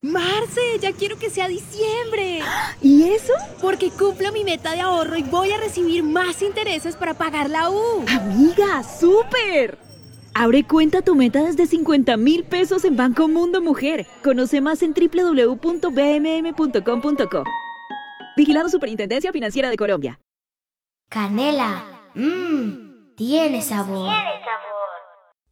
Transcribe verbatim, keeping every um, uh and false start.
Marce, ya quiero que sea diciembre. ¿Y eso? Porque cumplo mi meta de ahorro y voy a recibir más intereses para pagar la U. Amiga, ¡súper! Abre cuenta tu meta desde cincuenta mil pesos en Banco Mundo Mujer. Conoce más en doble u doble u doble u punto b m m punto com punto co. Vigilado Superintendencia Financiera de Colombia. Canela. Mmm, tiene sabor.